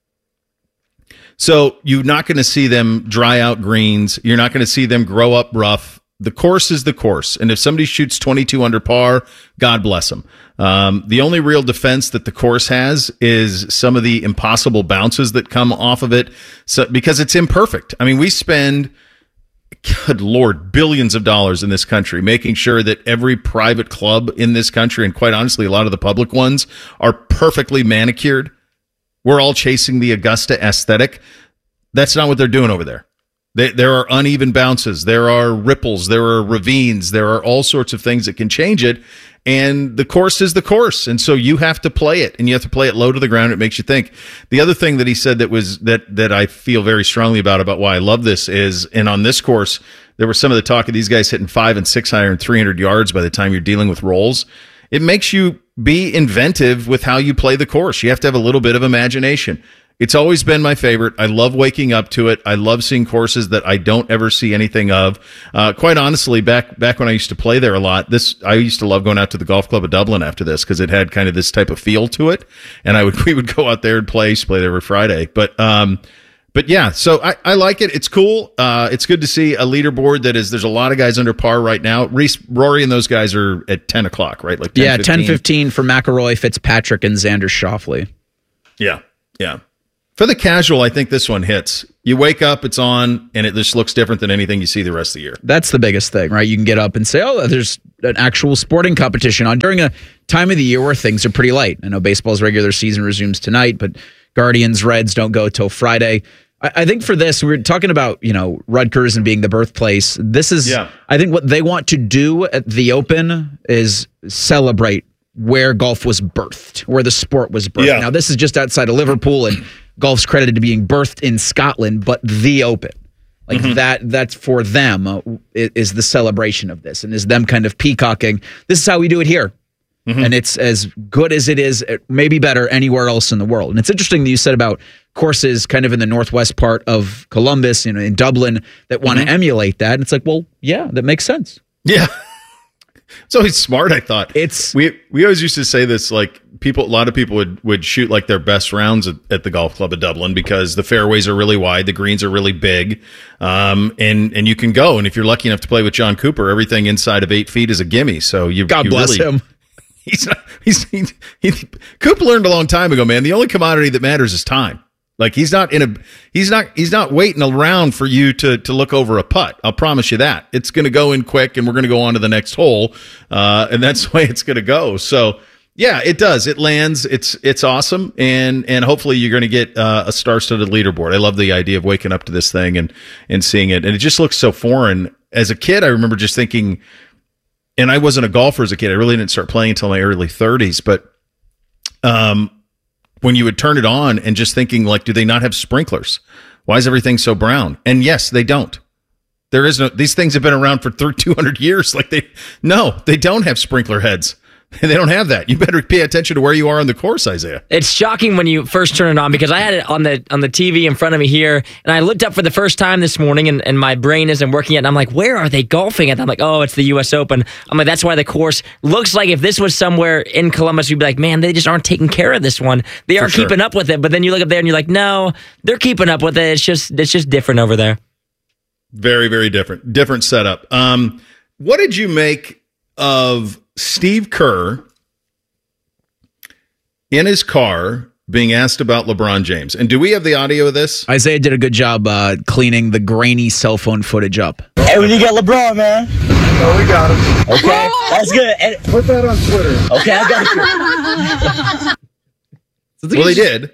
So you're not going to see them dry out greens. You're not going to see them grow up rough. The course is the course. And if somebody shoots 22 under par, God bless them. The only real defense that the course has is some of the impossible bounces that come off of it, because it's imperfect. I mean, we spend good Lord, billions of dollars in this country, making sure that every private club in this country, and quite honestly, a lot of the public ones, are perfectly manicured. We're all chasing the Augusta aesthetic. That's not what they're doing over there. There are uneven bounces. There are ripples. There are ravines. There are all sorts of things that can change it. And the course is the course. And so you have to play it, and you have to play it low to the ground. It makes you think. The other thing that he said that I feel very strongly about why I love this is, and on this course, there was some of the talk of these guys hitting 5 and 6 iron, 300 yards by the time you're dealing with rolls. It makes you be inventive with how you play the course. You have to have a little bit of imagination. It's always been my favorite. I love waking up to it. I love seeing courses that I don't ever see anything of. Quite honestly, back when I used to play there a lot, I used to love going out to the Golf Club of Dublin after this because it had kind of this type of feel to it. And we would go out there and play there every Friday. But yeah, so I like it. It's cool. It's good to see a leaderboard there's a lot of guys under par right now. Rory and those guys are at 10 o'clock, right? Like 10, 10-15 for McIlroy, Fitzpatrick, and Xander Schauffele. Yeah. For the casual, I think this one hits. You wake up, it's on, and it just looks different than anything you see the rest of the year. That's the biggest thing, right? You can get up and say, oh, there's an actual sporting competition on during a time of the year where things are pretty light. I know baseball's regular season resumes tonight, but Guardians, Reds don't go till Friday. I think for this, we're talking about, Rutgers and being the birthplace. This is, I think what they want to do at the Open is celebrate where golf was birthed, where the sport was birthed. Yeah. Now, this is just outside of Liverpool, and golf's credited to being birthed in Scotland, but the Open. Like that's for them is the celebration of this, and is them kind of peacocking. This is how we do it here. And it's as good as it is, maybe better anywhere else in the world. And it's interesting that you said about courses kind of in the northwest part of Columbus, in Dublin, that want to emulate that. And it's like, well, yeah, that makes sense. Yeah. It's always smart, I thought. We always used to say this, like a lot of people would shoot like their best rounds at the Golf Club of Dublin because the fairways are really wide, the greens are really big, and you can go. And if you're lucky enough to play with John Cooper, everything inside of 8 feet is a gimme. So God bless him. Coop learned a long time ago, man. The only commodity that matters is time. Like he's not waiting around for you to look over a putt. I'll promise you that. It's going to go in quick, and we're going to go on to the next hole, and that's the way it's going to go. So yeah, it does. It lands. It's awesome, and hopefully you're going to get a star-studded leaderboard. I love the idea of waking up to this thing and seeing it, and it just looks so foreign. As a kid, I remember just thinking. And I wasn't a golfer as a kid. I really didn't start playing until my early 30s. But when you would turn it on and just thinking, like, do they not have sprinklers? Why is everything so brown? And yes, they don't. There is no. These things have been around for 200 years. Like they don't have sprinkler heads. They don't have that. You better pay attention to where you are on the course, Isaiah. It's shocking when you first turn it on because I had it on the TV in front of me here, and I looked up for the first time this morning, and my brain isn't working yet. And I'm like, where are they golfing at? I'm like, oh, it's the U.S. Open. I'm like, that's why the course looks like if this was somewhere in Columbus, you'd be like, man, they just aren't taking care of this one. They aren't keeping up with it. But then you look up there and you're like, no, they're keeping up with it. It's just different over there. Very, very different setup. What did you make of Steve Kerr in his car being asked about LeBron James? And do we have the audio of this? Isaiah did a good job cleaning the grainy cell phone footage up. Hey, when you get LeBron, man. Oh, we got him. Okay, that's good. And put that on Twitter. Okay, I got you. Well, he did.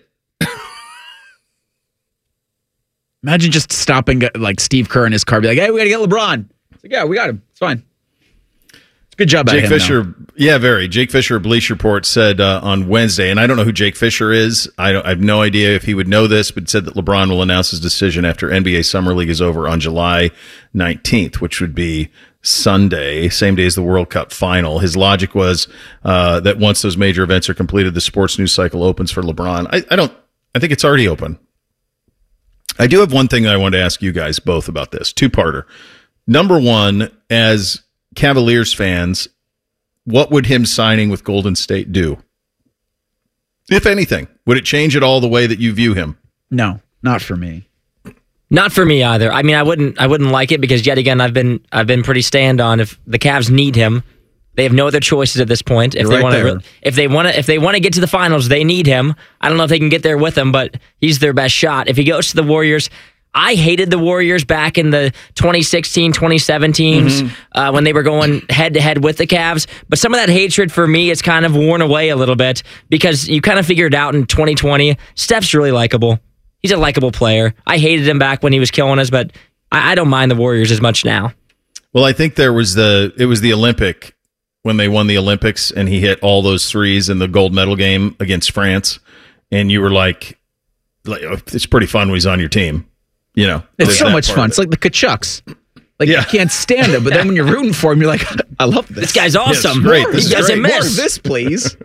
Imagine just stopping like Steve Kerr in his car, be like, hey, we got to get LeBron. It's like, yeah, we got him. It's fine. Good job, Jake Fisher. Yeah, very. Jake Fisher of Bleacher Report said on Wednesday, and I don't know who Jake Fisher is. I have no idea if he would know this, but said that LeBron will announce his decision after NBA Summer League is over on July 19th, which would be Sunday, same day as the World Cup final. His logic was that once those major events are completed, the sports news cycle opens for LeBron. I think it's already open. I do have one thing that I wanted to ask you guys both about this. Two-parter. Number one, as Cavaliers fans, what would him signing with Golden State do? If anything, would it change at all the way that you view him? No, not for me. Not for me either. I mean, I wouldn't like it because yet again, I've been pretty stand on if the Cavs need him, they have no other choices at this point. If they want to get to the finals, they need him. I don't know if they can get there with him, but he's their best shot. If he goes to the Warriors, I hated the Warriors back in the 2016, 2017 when they were going head-to-head with the Cavs. But some of that hatred for me is kind of worn away a little bit because you kind of figured out in 2020, Steph's really likable. He's a likable player. I hated him back when he was killing us, but I don't mind the Warriors as much now. Well, I think it was the Olympic when they won the Olympics and he hit all those threes in the gold medal game against France. And you were like it's pretty fun when he's on your team. You know, it's so much fun. It's like the Kachucks. Like you can't stand him, but then when you're rooting for him, you're like, I love this. This guy's awesome. Great. He doesn't miss. More of this, please.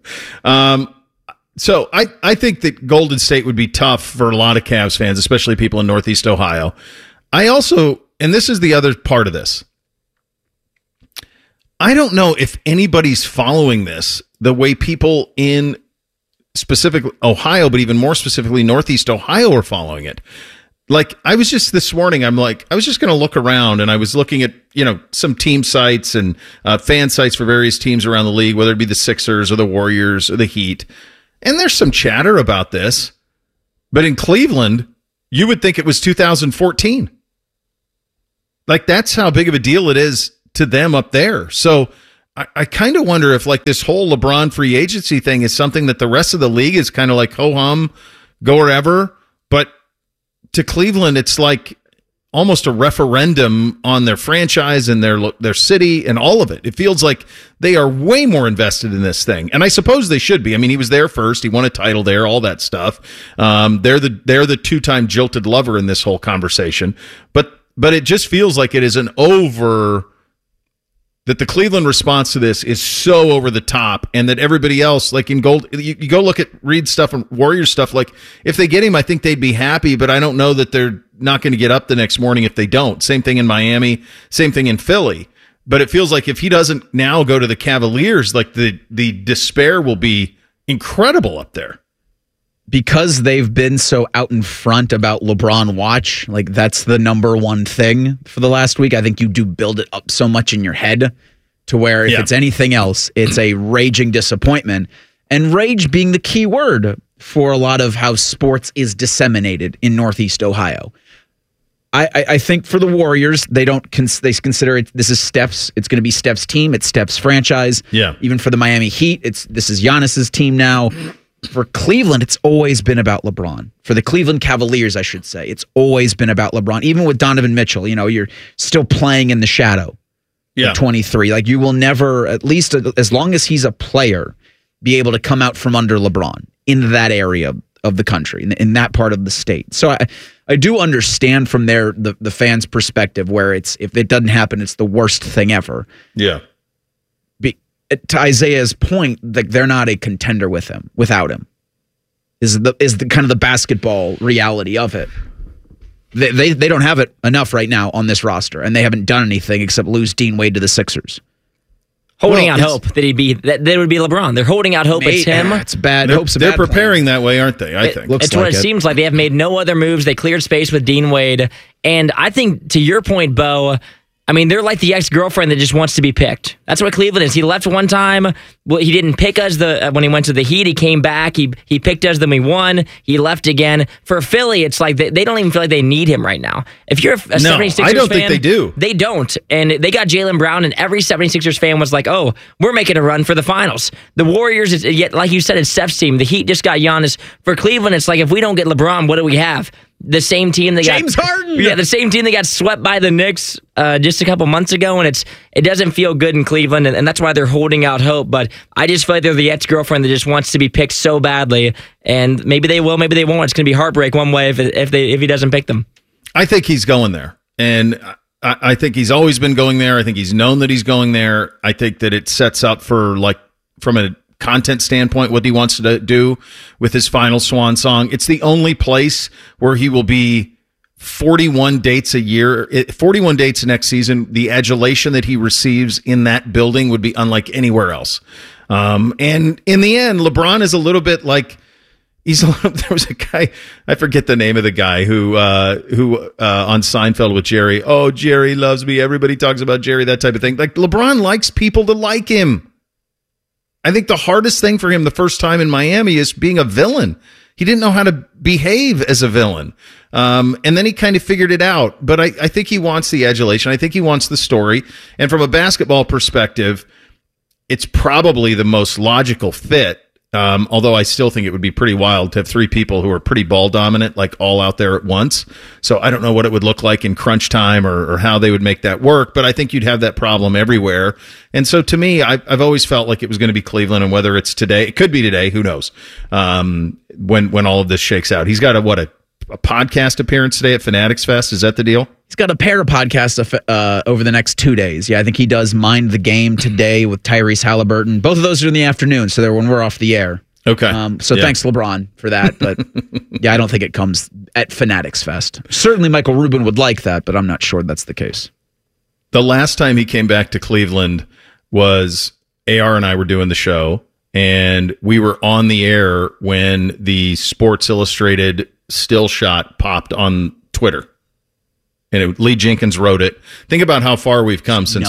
So I think that Golden State would be tough for a lot of Cavs fans, especially people in Northeast Ohio. I also, and this is the other part of this, I don't know if anybody's following this the way people in specifically Ohio, but even more specifically Northeast Ohio are following it. Like, I was just this morning, I was just going to look around and I was looking at, some team sites and fan sites for various teams around the league, whether it be the Sixers or the Warriors or the Heat. And there's some chatter about this. But in Cleveland, you would think it was 2014. Like, that's how big of a deal it is to them up there. So I kind of wonder if, like, this whole LeBron free agency thing is something that the rest of the league is kind of like, ho-hum, go wherever. But to Cleveland, it's like almost a referendum on their franchise and their city and all of it. It feels like they are way more invested in this thing, and I suppose they should be. I mean, he was there first; he won a title there, all that stuff. They're the two-time jilted lover in this whole conversation, but it just feels like it is that the Cleveland response to this is so over the top, and that everybody else, like in Gold, you go look at Reed stuff and Warriors stuff, like if they get him, I think they'd be happy, but I don't know that they're not going to get up the next morning if they don't. Same thing in Miami, same thing in Philly. But it feels like if he doesn't now go to the Cavaliers, like the despair will be incredible up there. Because they've been so out in front about LeBron watch, like that's the number one thing for the last week. I think you do build it up so much in your head to where if it's anything else, it's a raging disappointment. And rage being the key word for a lot of how sports is disseminated in Northeast Ohio. I think for the Warriors, they consider it, this is Steph's, it's going to be Steph's team, it's Steph's franchise. Yeah. Even for the Miami Heat, this is Giannis's team now. For Cleveland, it's always been about LeBron. For the Cleveland Cavaliers, I should say, it's always been about LeBron. Even with Donovan Mitchell, you're still playing in the shadow. Yeah. 23. Like, you will never, at least as long as he's a player, be able to come out from under LeBron in that area of the country, in that part of the state. So I do understand from the fans' perspective where if it doesn't happen, it's the worst thing ever. Yeah. To Isaiah's point, like they're not a contender without him. Is the kind of the basketball reality of it. They don't have it enough right now on this roster, and they haven't done anything except lose Dean Wade to the Sixers. Holding out hope that they would be LeBron. They're holding out hope it's him. It's bad. They're preparing that way, aren't they? I think it's what it seems like. They have made no other moves. They cleared space with Dean Wade, and I think to your point, Bo, I mean, they're like the ex-girlfriend that just wants to be picked. That's what Cleveland is. He left one time. Well, he didn't pick us when he went to the Heat. He came back. He picked us. Then we won. He left again. For Philly, it's like they don't even feel like they need him right now. If you're a 76ers fan, I don't think they do. They don't. And they got Jaylen Brown, and every 76ers fan was like, oh, we're making a run for the finals. The Warriors, yet like you said, it's Steph's team. The Heat just got Giannis. For Cleveland, it's like if we don't get LeBron, what do we have? The same team that James Harden. Yeah, the same team that got swept by the Knicks just a couple months ago, and it doesn't feel good in Cleveland, and that's why they're holding out hope. But I just feel like they're the ex-girlfriend that just wants to be picked so badly, and maybe they will, maybe they won't. It's going to be heartbreak one way if he doesn't pick them. I think he's going there, and I think he's always been going there. I think he's known that he's going there. I think that it sets up for, like, from a content standpoint, what he wants to do with his final swan song. It's the only place where he will be 41 dates a year, 41 dates next season. The adulation that he receives in that building would be unlike anywhere else. And in the end, LeBron is a little bit like there was a guy, I forget the name of the guy who on Seinfeld with Jerry. Oh, Jerry loves me. Everybody talks about Jerry, that type of thing. Like, LeBron likes people to like him. I think the hardest thing for him the first time in Miami is being a villain. He didn't know how to behave as a villain. And then he kind of figured it out. But I think he wants the adulation. I think he wants the story. And from a basketball perspective, it's probably the most logical fit. Although I still think it would be pretty wild to have three people who are pretty ball dominant, like all out there at once. So I don't know what it would look like in crunch time or how they would make that work, but I think you'd have that problem everywhere. And so to me, I've always felt like it was going to be Cleveland, and whether it's today, it could be today, who knows, when all of this shakes out. He's got a podcast appearance today at Fanatics Fest. Is that the deal? He's got a pair of podcasts over the next 2 days. Yeah, I think he does Mind the Game today with Tyrese Halliburton. Both of those are in the afternoon, so they're when we're off the air. Okay. Thanks, LeBron, for that. But yeah, I don't think it comes at Fanatics Fest. Certainly Michael Rubin would like that, but I'm not sure that's the case. The last time he came back to Cleveland was AR and I were doing the show, and we were on the air when the Sports Illustrated still shot popped on Twitter. And Lee Jenkins wrote it. Think about how far we've come since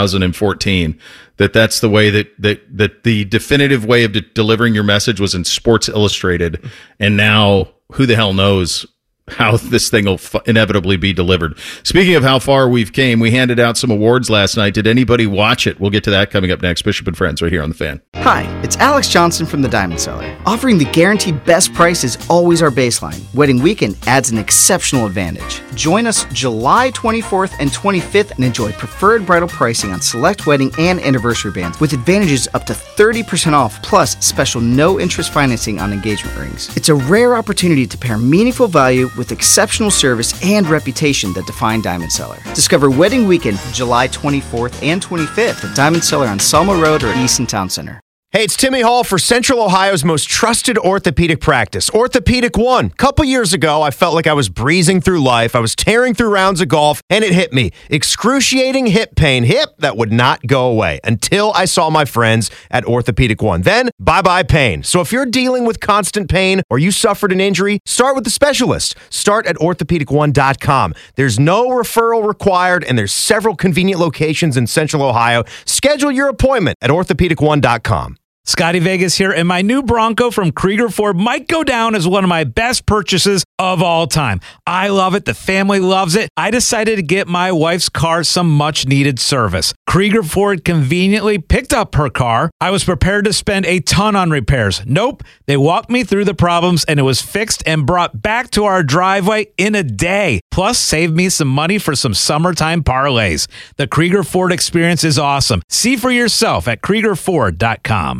2014. That's the way that the definitive way of delivering your message was in Sports Illustrated. And now who the hell knows how this thing will inevitably be delivered. Speaking of how far we've came, we handed out some awards last night. Did anybody watch it? We'll get to that coming up next. Bishop and Friends right here on The Fan. Hi, it's Alex Johnson from the Diamond Cellar. Offering the guaranteed best price is always our baseline. Wedding weekend adds an exceptional advantage. Join us July 24th and 25th and enjoy preferred bridal pricing on select wedding and anniversary bands with advantages up to 30% off plus special no-interest financing on engagement rings. It's a rare opportunity to pair meaningful value with exceptional service and reputation that define Diamond Cellar. Discover Wedding Weekend July 24th and 25th at Diamond Cellar on Selma Road or Easton Town Center. Hey, it's Timmy Hall for Central Ohio's most trusted orthopedic practice, Orthopedic One. Couple years ago, I felt like I was breezing through life. I was tearing through rounds of golf, and it hit me. Excruciating hip pain. Hip that would not go away until I saw my friends at Orthopedic One. Then, bye-bye pain. So if you're dealing with constant pain or you suffered an injury, start with the specialist. Start at orthopedic1.com. There's no referral required, and there's several convenient locations in Central Ohio. Schedule your appointment at orthopedic1.com. Scotty Vegas here, and my new Bronco from Krieger Ford might go down as one of my best purchases of all time. I love it. The family loves it. I decided to get my wife's car some much-needed service. Krieger Ford conveniently picked up her car. I was prepared to spend a ton on repairs. Nope. They walked me through the problems, and it was fixed and brought back to our driveway in a day. Plus, saved me some money for some summertime parlays. The Krieger Ford experience is awesome. See for yourself at KriegerFord.com.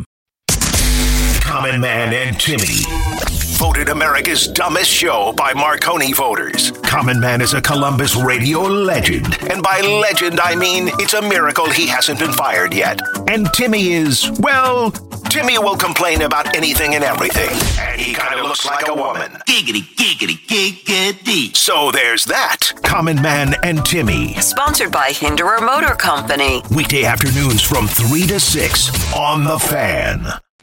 Common Man and Timmy. Voted America's dumbest show by Marconi voters. Common Man is a Columbus radio legend. And by legend, I mean it's a miracle he hasn't been fired yet. And Timmy is, well, Timmy will complain about anything and everything. And he kind of looks like a woman. Giggity, giggity, giggity. So there's that. Common Man and Timmy. Sponsored by Hinderer Motor Company. Weekday afternoons from 3 to 6 on The Fan.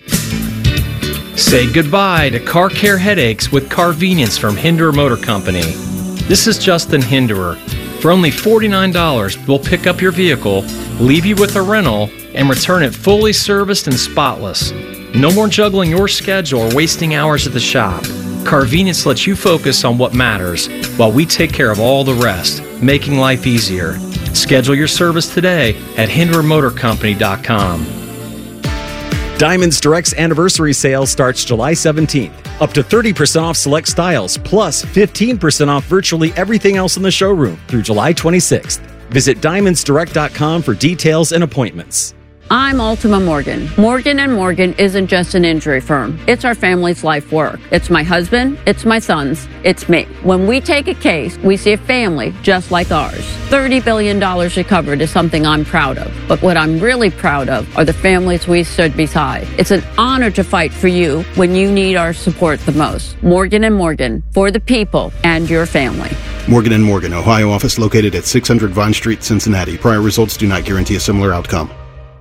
Say goodbye to car care headaches with Carvenience from Hinderer Motor Company. This is Justin Hinderer. For only $49, we'll pick up your vehicle, leave you with a rental, and return it fully serviced and spotless. No more juggling your schedule or wasting hours at the shop. Carvenience lets you focus on what matters, while we take care of all the rest, making life easier. Schedule your service today at HindererMotorCompany.com. Diamonds Direct's anniversary sale starts July 17th. Up to 30% off select styles, plus 15% off virtually everything else in the showroom through July 26th. Visit DiamondsDirect.com for details and appointments. I'm Ultima Morgan. Morgan & Morgan isn't just an injury firm. It's our family's life work. It's my husband, it's my sons, it's me. When we take a case, we see a family just like ours. $30 billion recovered is something I'm proud of. But what I'm really proud of are the families we stood beside. It's an honor to fight for you when you need our support the most. Morgan & Morgan, for the people and your family. Morgan & Morgan, Ohio office located at 600 Vine Street, Cincinnati. Prior results do not guarantee a similar outcome.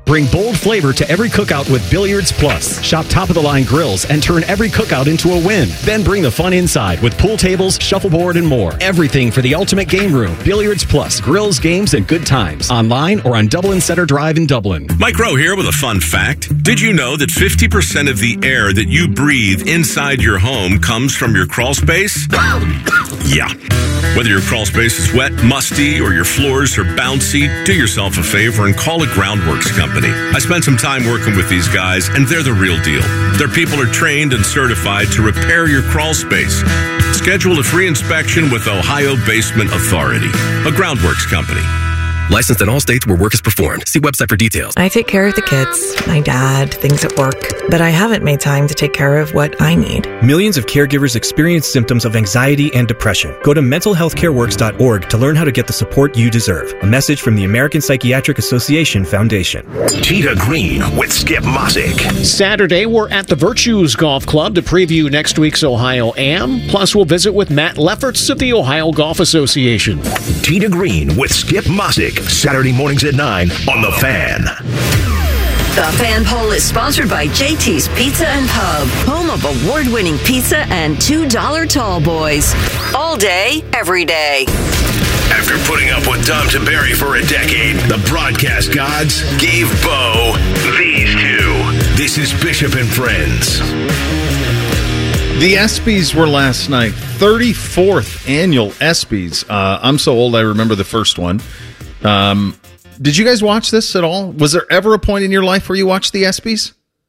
Bring bold flavor to every cookout with Billiards Plus. Shop top-of-the-line grills and turn every cookout into a win. Then bring the fun inside with pool tables, shuffleboard, and more. Everything for the ultimate game room. Billiards Plus. Grills, games, and good times. Online or on Dublin Center Drive in Dublin. Mike Rowe here with a fun fact. Did you know that 50% of the air that you breathe inside your home comes from your crawl space? Yeah. Whether your crawl space is wet, musty, or your floors are bouncy, do yourself a favor and call a Groundworks company. I spent some time working with these guys, and they're the real deal. Their people are trained and certified to repair your crawl space. Schedule a free inspection with Ohio Basement Authority, a Groundworks company. Licensed in all states where work is performed. See website for details. I take care of the kids, my dad, things at work, but I haven't made time to take care of what I need. Millions of caregivers experience symptoms of anxiety and depression. Go to mentalhealthcareworks.org to learn how to get the support you deserve. A message from the American Psychiatric Association Foundation. Tita Green with Skip Mosick. Saturday, we're at the Virtues Golf Club to preview next week's Ohio Am. Plus, we'll visit with Matt Lefferts of the Ohio Golf Association. Tita Green with Skip Mosick. Saturday mornings at 9 on The Fan. The Fan Poll is sponsored by JT's Pizza and Pub, home of award-winning pizza and $2 tall boys. All day, every day. After putting up with Tom Tiberi for a decade, the broadcast gods gave Bo these two. This is Bishop and Friends. The ESPYs were last night. 34th annual ESPYs. I'm so old I remember the first one. Did you guys watch this at all? Was there ever a point in your life where you watched the ESPYs?